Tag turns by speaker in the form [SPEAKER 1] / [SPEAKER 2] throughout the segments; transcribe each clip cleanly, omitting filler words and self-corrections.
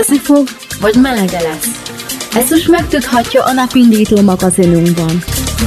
[SPEAKER 1] Fázni fog, vagy melege lesz? Ezt most megtudhatja a napindító magazinunkban.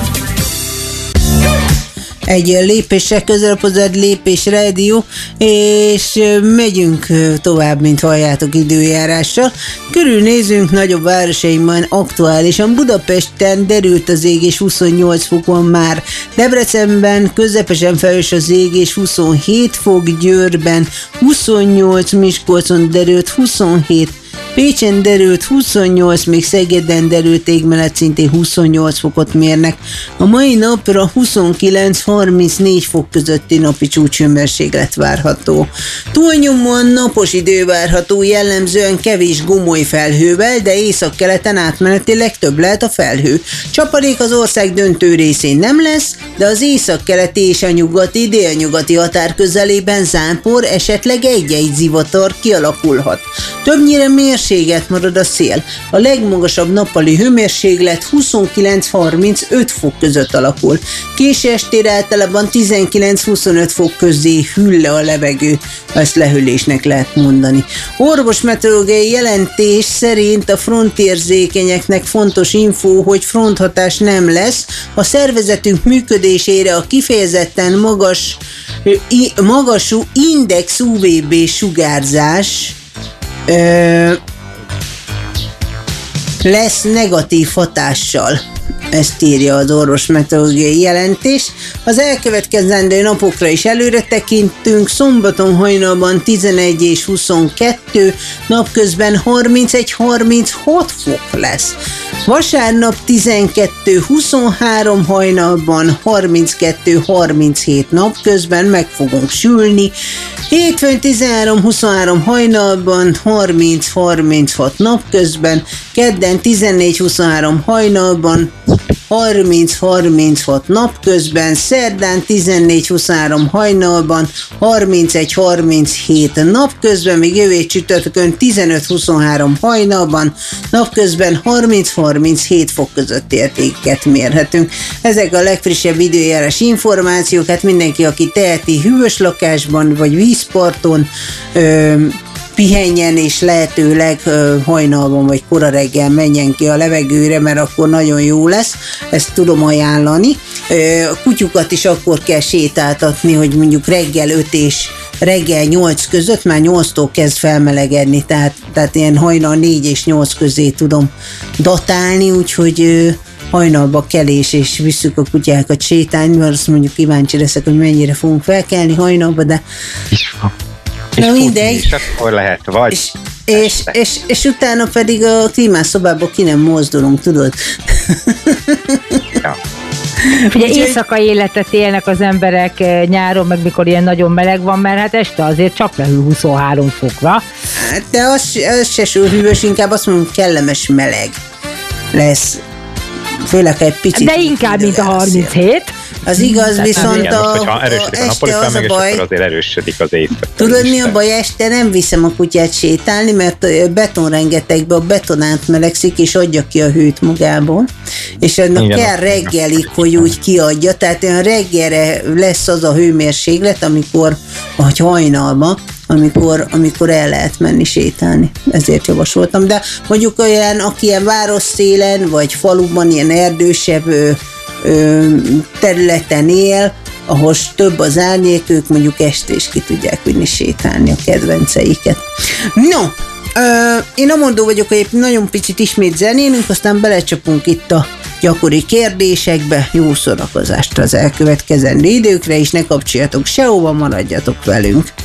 [SPEAKER 2] Egy lépésre közelebb hozzád Lépés Rádió, és megyünk tovább, mint halljátok időjárással. Körülnézünk nagyobb városainkban aktuálisan. Budapesten derült az ég, és 28 fok van már. Debrecenben közepesen felhős az ég, és 27 fok. Győrben 28, Miskolcon derült 27, Pécsen derült 28, még Szegeden derült ég mellett szintén 28 fokot mérnek. A mai napra 29-34 fok közötti napi csúcshőmérséklet várható. Túlnyomóan napos idő várható, jellemzően kevés gomoly felhővel, de északkeleten átmenetileg több lehet a felhő. Csapadék az ország döntő részén nem lesz, de az északkeleti és a nyugati, délnyugati határ közelében zápor, esetleg egy-egy zivatar kialakulhat. Többnyire mérséget marad a szél. A legmagasabb nappali hőmérséklet 29-35 fok között alakul. Késő estére általában 19-25 fok közé hűl le a levegő. Ezt lehűlésnek lehet mondani. Orvosmeteorológiai jelentés szerint a frontérzékenyeknek fontos info, hogy fronthatás nem lesz. A szervezetünk működésére a kifejezetten magasú index UVB sugárzás lesz negatív hatással. Ezt írja az orvosmeteorológiai jelentés. Az elkövetkezendő napokra is előre tekintünk. Szombaton hajnalban 11 és 22, napközben 31-36 fok lesz. Vasárnap 12-23, hajnalban 32-37, napközben meg fogunk sülni. Hétfőn 13-23, hajnalban 30-36, napközben, kedden 14-23, hajnalban 30-36, napközben, szerdán 14-23, hajnalban 31-37, napközben, még jövő csütörtökön 15-23, hajnalban, napközben 30-37 fok között értéket mérhetünk. Ezek a legfrissebb időjárás információk, hát mindenki, aki teheti, hűvös lakásban vagy vízparton pihenjen, és lehetőleg hajnalban vagy kora reggel menjen ki a levegőre, mert akkor nagyon jó lesz, ezt tudom ajánlani. A kutyukat is akkor kell sétáltatni, hogy mondjuk reggel 5 és reggel 8 között, már 8-tól kezd felmelegedni, tehát ilyen hajnal 4 és 8 közé tudom datálni, úgyhogy hajnalba kelés, és visszük a kutyákat sétálni, mert azt mondjuk kíváncsi leszek, hogy mennyire fogunk felkelni hajnalba, de
[SPEAKER 3] és mindegy. És akkor lehet, vagy...
[SPEAKER 2] És utána pedig a klímászobába ki nem mozdulunk, tudod?
[SPEAKER 4] Ja. Ugye éjszakai életet élnek az emberek nyáron, meg mikor ilyen nagyon meleg van, mert hát este azért csak lehűl 23 fokra.
[SPEAKER 2] Hát de az se hűvös, inkább azt mondom, kellemes meleg lesz. Főleg egy picit.
[SPEAKER 4] De inkább, mint a 37.
[SPEAKER 2] Az igaz, viszont
[SPEAKER 3] igen, ha erősödik a nappali felmelegedés, akkor azért erősödik az éjszaka.
[SPEAKER 2] Tudod, mi a baj? Este nem viszem a kutyát sétálni, mert betonrengetegbe a beton átmelegszik, és adja ki a hőt magából. És annak kell reggelik, hogy úgy kiadja. Tehát olyan reggelre lesz az a hőmérséklet, amikor, vagy hajnalban, amikor el lehet menni sétálni. Ezért javasoltam. De mondjuk olyan, aki ilyen városszélen, vagy faluban, ilyen erdősebb területen él, ahol több az árnyék, ők mondjuk este is ki tudják vinni sétálni a kedvenceiket. No, én amondó vagyok, hogy nagyon picit ismét zenélünk, aztán belecsapunk itt a gyakori kérdésekbe. Jó szórakozást az elkövetkezendő időkre, és ne kapcsoljatok sehova, maradjatok velünk.